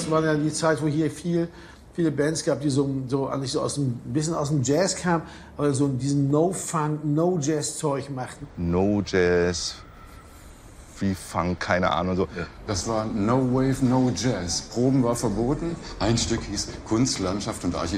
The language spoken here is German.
das war ja die Zeit, wo hier viele Bands gab, die eigentlich so ein bisschen aus dem Jazz kamen, aber so diesen No-Funk, No-Jazz-Zeug machten. No-Jazz, wie Funk, keine Ahnung. So. Ja. Das war No Wave, No Jazz. Proben war verboten. Ein Stück hieß Kunst, Landschaft und Architektur.